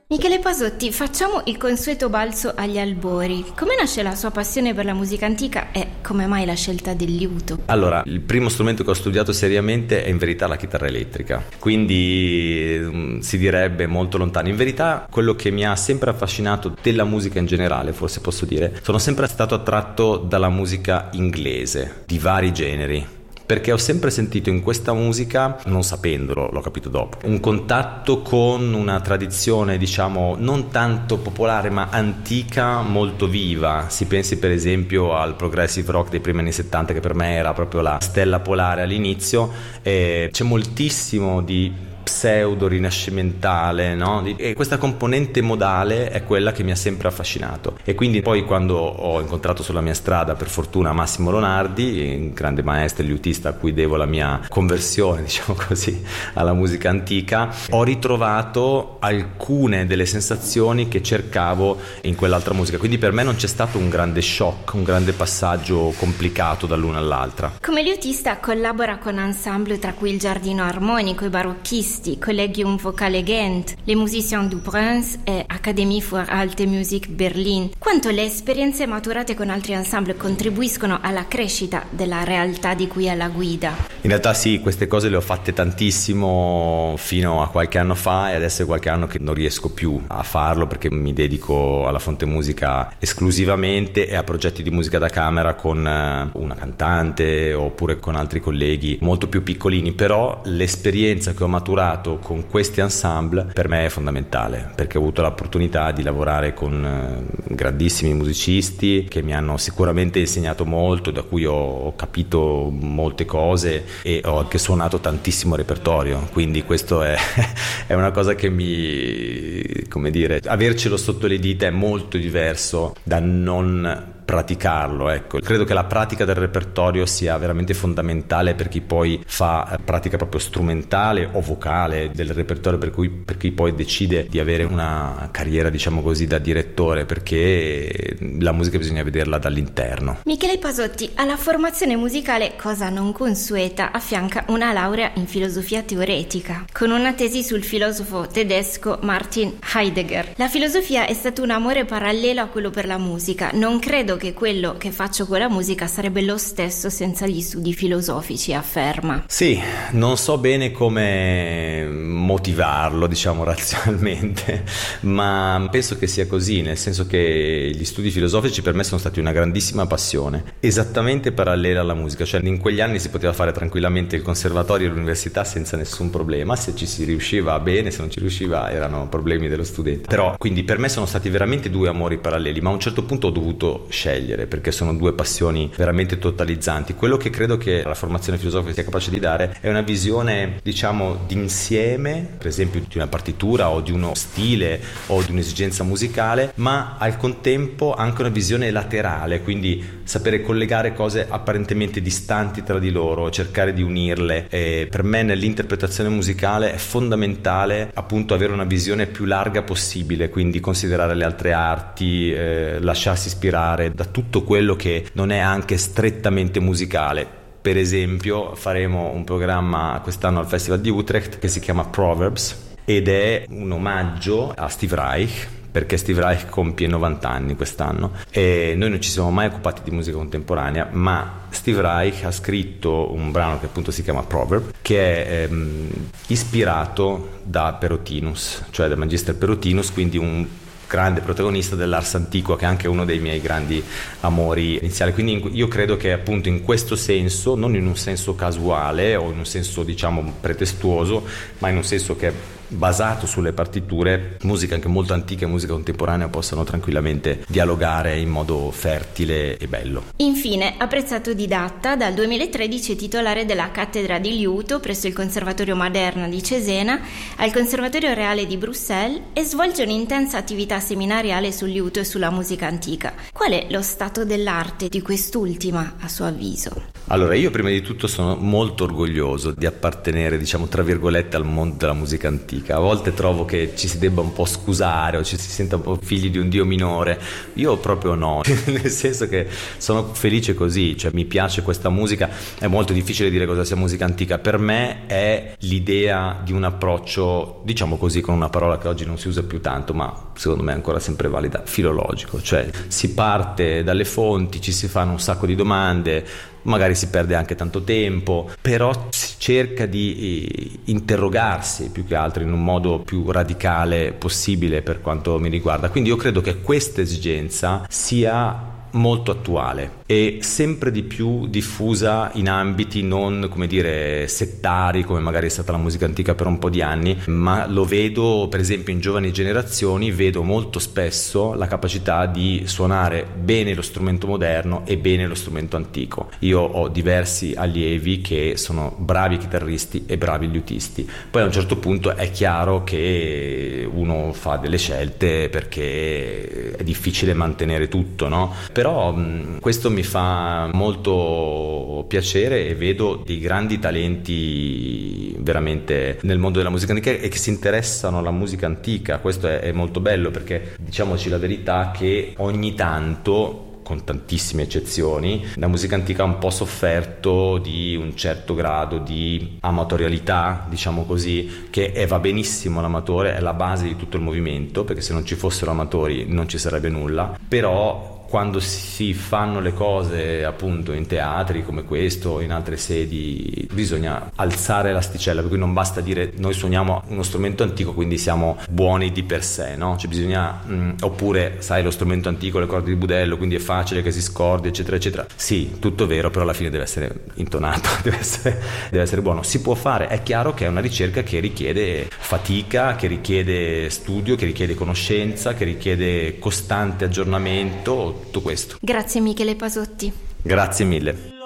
Michele Pasotti, facciamo il consueto balzo agli albori. Come nasce la sua passione per la musica antica e come mai la scelta del liuto? Allora, il primo strumento che ho studiato seriamente è in verità la chitarra elettrica, quindi si direbbe molto lontano. In verità quello che mi ha sempre affascinato della musica in generale, forse posso dire, sono sempre stato attratto dalla musica inglese, di vari generi. Perché ho sempre sentito in questa musica, non sapendolo, l'ho capito dopo, un contatto con una tradizione, diciamo, non tanto popolare ma antica, molto viva. Si pensi per esempio al progressive rock dei primi anni 70, che per me era proprio la stella polare all'inizio. C'è moltissimo di pseudo rinascimentale, no? E questa componente modale è quella che mi ha sempre affascinato, e quindi poi quando ho incontrato sulla mia strada per fortuna Massimo Lonardi, un grande maestro e liutista a cui devo la mia conversione, diciamo così, alla musica antica, ho ritrovato alcune delle sensazioni che cercavo in quell'altra musica. Quindi per me non c'è stato un grande shock, un grande passaggio complicato dall'una all'altra. Come liutista collabora con ensemble tra cui il Giardino Armonico, i barocchisti, Collegium Vocale Ghent, les Musiciens du Prince e Académie für Alte Musik Berlin. Quanto le esperienze maturate con altri ensemble contribuiscono alla crescita della realtà di cui è la guida? In realtà sì, queste cose le ho fatte tantissimo fino a qualche anno fa, e adesso è qualche anno che non riesco più a farlo perché mi dedico alla Fonte Musica esclusivamente e a progetti di musica da camera con una cantante oppure con altri colleghi molto più piccolini. Però l'esperienza che ho maturato con questi ensemble per me è fondamentale, perché ho avuto l'opportunità di lavorare con grandissimi musicisti che mi hanno sicuramente insegnato molto, da cui ho capito molte cose e ho anche suonato tantissimo repertorio. Quindi questo è una cosa che come dire, avercelo sotto le dita è molto diverso da non praticarlo, ecco. Credo che la pratica del repertorio sia veramente fondamentale per chi poi fa pratica proprio strumentale o vocale del repertorio, per chi poi decide di avere una carriera, diciamo così, da direttore, perché la musica bisogna vederla dall'interno. Michele Pasotti, alla formazione musicale, cosa non consueta, affianca una laurea in filosofia teoretica, con una tesi sul filosofo tedesco Martin Heidegger. La filosofia è stato un amore parallelo a quello per la musica. Non credo che quello che faccio con la musica sarebbe lo stesso senza gli studi filosofici, afferma. Sì, non so bene come motivarlo, diciamo razionalmente, ma penso che sia così, nel senso che gli studi filosofici per me sono stati una grandissima passione, esattamente parallela alla musica. Cioè in quegli anni si poteva fare tranquillamente il conservatorio e l'università senza nessun problema, se ci si riusciva bene, se non ci riusciva erano problemi dello studente. Però quindi per me sono stati veramente due amori paralleli, ma a un certo punto ho dovuto scegliere, perché sono due passioni veramente totalizzanti. Quello che credo che la formazione filosofica sia capace di dare è una visione, diciamo, d'insieme, per esempio di una partitura o di uno stile o di un'esigenza musicale, ma al contempo anche una visione laterale, quindi sapere collegare cose apparentemente distanti tra di loro, cercare di unirle. E per me nell'interpretazione musicale è fondamentale appunto avere una visione più larga possibile, quindi considerare le altre arti, lasciarsi ispirare da tutto quello che non è anche strettamente musicale. Per esempio faremo un programma quest'anno al Festival di Utrecht che si chiama Proverbs ed è un omaggio a Steve Reich, perché Steve Reich compie 90 anni quest'anno e noi non ci siamo mai occupati di musica contemporanea, ma Steve Reich ha scritto un brano che appunto si chiama Proverb, che è ispirato da Perotinus, cioè da Magister Perotinus, quindi un grande protagonista dell'Ars Antiqua, che è anche uno dei miei grandi amori iniziali. Quindi io credo che appunto in questo senso, non in un senso casuale o in un senso diciamo pretestuoso, ma in un senso che è basato sulle partiture, musica anche molto antica e musica contemporanea possano tranquillamente dialogare in modo fertile e bello. Infine, apprezzato didatta, dal 2013 è titolare della cattedra di liuto presso il Conservatorio Maderna di Cesena, al Conservatorio Reale di Bruxelles, e svolge un'intensa attività seminariale sul liuto e sulla musica antica. Qual è lo stato dell'arte di quest'ultima, a suo avviso? Allora, io prima di tutto sono molto orgoglioso di appartenere, diciamo, tra virgolette, al mondo della musica antica. A volte trovo che ci si debba un po' scusare o ci si senta un po' figli di un dio minore. Io proprio no, nel senso che sono felice così, cioè mi piace questa musica. È molto difficile dire cosa sia musica antica. Per me è l'idea di un approccio, diciamo così, con una parola che oggi non si usa più tanto, ma secondo me è ancora sempre valida, filologico. Cioè si parte dalle fonti, ci si fanno un sacco di domande, magari si perde anche tanto tempo, però si cerca di interrogarsi più che altro in un modo più radicale possibile per quanto mi riguarda. Quindi io credo che questa esigenza sia molto attuale e sempre di più diffusa in ambiti non, come dire, settari, come magari è stata la musica antica per un po' di anni, ma lo vedo per esempio in giovani generazioni, vedo molto spesso la capacità di suonare bene lo strumento moderno e bene lo strumento antico. Io ho diversi allievi che sono bravi chitarristi e bravi liutisti, poi a un certo punto è chiaro che uno fa delle scelte perché è difficile mantenere tutto, no? Però questo mi fa molto piacere e vedo dei grandi talenti veramente nel mondo della musica antica e che si interessano alla musica antica. Questo è molto bello, perché diciamoci la verità che ogni tanto, con tantissime eccezioni, la musica antica ha un po' sofferto di un certo grado di amatorialità, diciamo così, che va benissimo l'amatore, è la base di tutto il movimento, perché se non ci fossero amatori non ci sarebbe nulla. Però quando si fanno le cose appunto in teatri come questo, in altre sedi, bisogna alzare l'asticella, per cui non basta dire noi suoniamo uno strumento antico quindi siamo buoni di per sé, no? Cioè bisogna, oppure sai, lo strumento antico, le corde di budello, quindi è facile che si scordi, eccetera eccetera. Sì, tutto vero, però alla fine deve essere intonato, deve essere buono. Si può fare, è chiaro che è una ricerca che richiede fatica, che richiede studio, che richiede conoscenza, che richiede costante aggiornamento, tutto questo. Grazie Michele Pasotti. Grazie mille.